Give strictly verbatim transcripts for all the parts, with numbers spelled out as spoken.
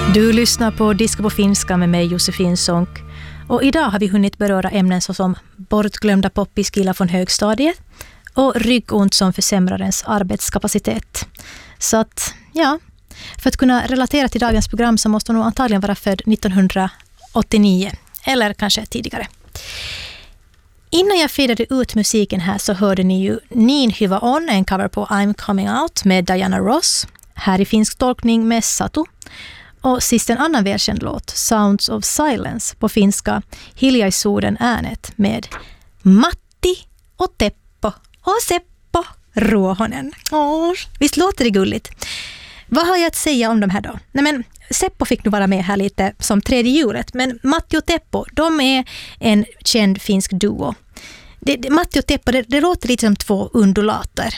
Du lyssnar på Disco på finska med mig Josefin Sonck. Och idag har vi hunnit beröra ämnen såsom bortglömda poppiskillar från högstadiet och ryggont som försämrar ens arbetskapacitet. Så att, ja, för att kunna relatera till dagens program så måste hon nog antagligen vara född nittonhundraåttionio eller kanske tidigare. Innan jag fidade ut musiken här så hörde ni ju Niin hyvä on, en cover på I'm Coming Out med Diana Ross. Här i finsk tolkning med Satu. Och sist en annan välkänd låt, Sounds of Silence, på finska Hiljaisuuden äänet med Matti och Teppo och Seppo Ruohonen. Åh, visst låter det gulligt? Vad har jag att säga om de här då? Nej, men Seppo fick nog vara med här lite som tredje hjulet, men Matti och Teppo, de är en känd finsk duo. Det, det, Matti och Teppo, det, det låter lite som två undulater.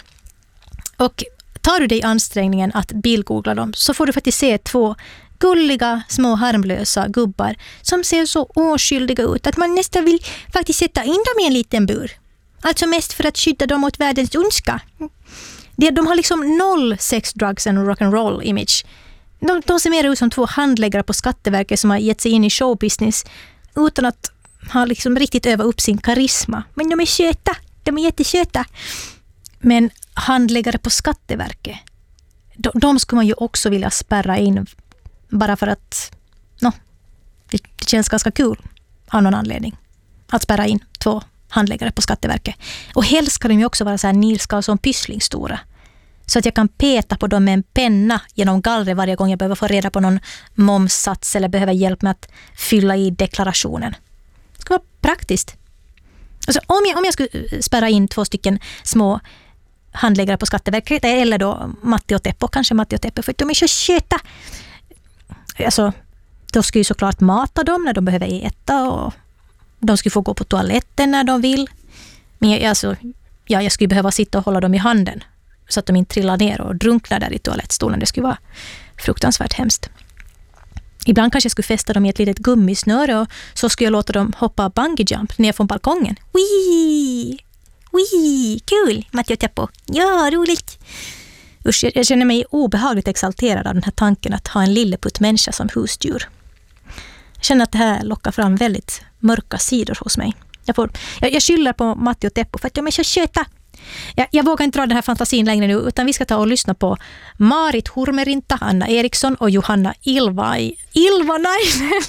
Och tar du dig ansträngningen att bildgoogla dem så får du faktiskt se två gulliga, små harmlösa gubbar som ser så oskyldiga ut att man nästan vill faktiskt sätta in dem i en liten bur. Alltså mest för att skydda dem mot världens ondska. De, de har liksom noll sex, drugs and rock'n'roll image. De, de ser mer ut som två handläggare på Skatteverket som har gett sig in i showbusiness utan att ha liksom riktigt öva upp sin karisma. Men de är söta, de är jättesöta. Men handläggare på Skatteverket, de, de skulle man ju också vilja spärra in bara för att no, det, det känns ganska kul av någon anledning att spärra in två handläggare på Skatteverket. Och helst ska de ju också vara så här Nils Karlsson Pyssling stora. Så att jag kan peta på dem med en penna genom gallret varje gång jag behöver få reda på någon momssats eller behöver hjälp med att fylla i deklarationen. Det ska vara praktiskt. Alltså, om, jag, om jag skulle spärra in två stycken små handläggare på Skatteverket eller då Matti och Teppo, kanske Matti och Teppo, för att de är så köta. Alltså, de ska ju såklart mata dem när de behöver äta och de ska få gå på toaletten när de vill. Men jag, alltså, ja, jag skulle behöva sitta och hålla dem i handen så att de inte trillar ner och drunknar där i toalettstolen. Det skulle vara fruktansvärt hemskt. Ibland kanske jag skulle fästa dem i ett litet gummisnöre och så skulle jag låta dem hoppa bungee jump ner från balkongen. Wii! Wii! Kul! Matti och Teppo. Ja, roligt! Usch, jag känner mig obehagligt exalterad av den här tanken att ha en lilleputtmänniska som husdjur. Jag känner att det här lockar fram väldigt mörka sidor hos mig. Jag, får, jag, jag skyller på Matti och Teppo för att de är så köta. Jag, jag vågar inte dra den här fantasin längre nu, utan vi ska ta och lyssna på Marit Hurmerinta, Anna Eriksson och Johanna Ilva, Ilvanainen.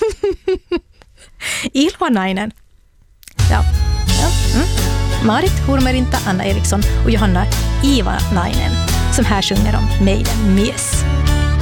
Ilvanainen. Ja. ja. Mm. Marit Hurmerinta, Anna Eriksson och Johanna Ilvanainen som här sjunger om Maiden Mies.